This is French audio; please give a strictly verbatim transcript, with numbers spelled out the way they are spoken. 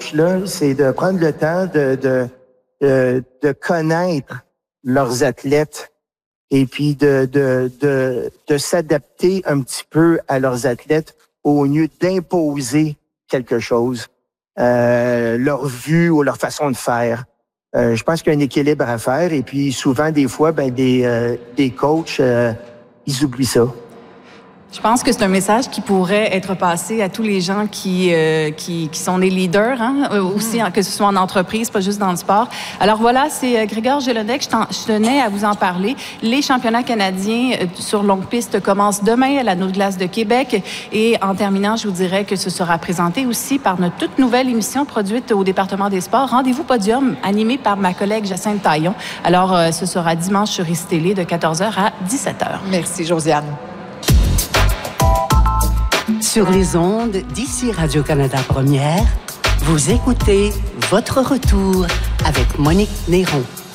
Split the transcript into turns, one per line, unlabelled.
coachs, là, c'est de prendre le temps de, de, de, de connaître leurs athlètes et puis de, de, de, de s'adapter un petit peu à leurs athlètes au lieu d'imposer quelque chose, euh, leur vue ou leur façon de faire. Euh, je pense qu'il y a un équilibre à faire et puis souvent, des fois, ben, des, euh, des coachs, euh, ils oublient ça.
Je pense que c'est un message qui pourrait être passé à tous les gens qui euh, qui, qui sont des leaders, hein, euh, aussi, que ce soit en entreprise, pas juste dans le sport. Alors voilà, c'est euh, Grégor Jelinek, je, je tenais à vous en parler. Les championnats canadiens euh, sur longue piste commencent demain à l'Anneau de glace de Québec. Et en terminant, je vous dirais que ce sera présenté aussi par notre toute nouvelle émission produite au département des sports, Rendez-vous Podium, animée par ma collègue Jacinthe Taillon. Alors, euh, ce sera dimanche sur I C Télé de quatorze heures à dix-sept heures.
Merci, Josiane.
Sur les ondes d'ici Radio-Canada Première, vous écoutez Votre Retour avec Monique Néron.